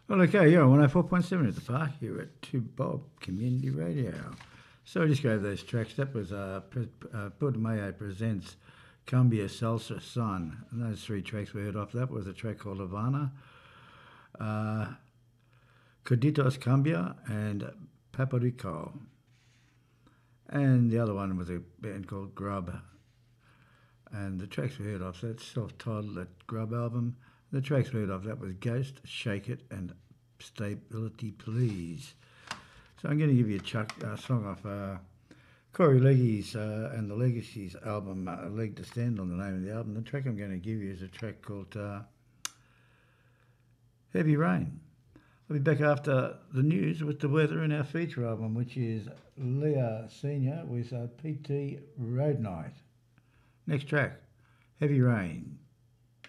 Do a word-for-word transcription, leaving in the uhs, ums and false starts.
Well, okay, you're on one oh four point seven at the park here at Two Bob Community Radio. So I just gave those tracks. That was uh, Pre- uh, Putumayo Presents Cumbia Salsa Son. And those three tracks we heard off that was a track called Havana, uh, Coditos Cumbia, and Paparico. And the other one was a band called Grub. And the tracks we heard off that self-titled that Grub album. The tracks we heard off that was Ghost, Shake It, and Stability Please. So I'm going to give you a chuck, uh, song off uh, Corey Leggy's uh, and the Legacies album, uh, Leg to Stand on, the name of the album. The track I'm going to give you is a track called uh, Heavy Rain. I'll be back after the news with the weather and our feature album, which is Leah Senior with uh, P T Road Night. Next track, Heavy Rain.